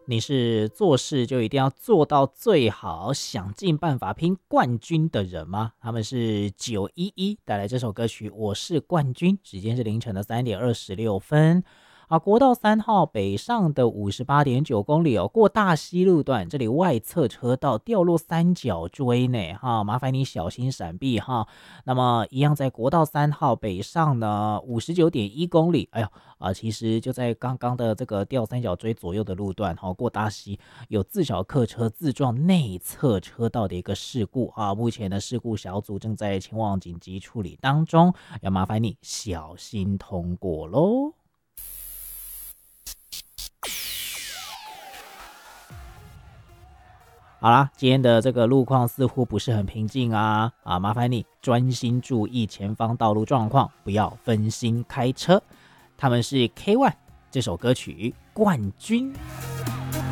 你是做事就一定要做到最好，想尽办法拼冠军的人吗？他们是911带来这首歌曲《我是冠军》，时间是凌晨的3:26。国道3号北上的58.9公里哦，过大溪路段，这里外侧车道掉落三角锥呢，麻烦你小心闪避哈。那么一样在国道3号北上呢59.1公里，其实就在刚刚的这个掉三角锥左右的路段，过大溪有自小客车自撞内侧车道的一个事故啊，目前的事故小组正在前往紧急处理当中，要麻烦你小心通过咯。好啦，今天的这个路况似乎不是很平静啊，麻烦你专心注意前方道路状况，不要分心开车。他们是 K1 这首歌曲《冠军》。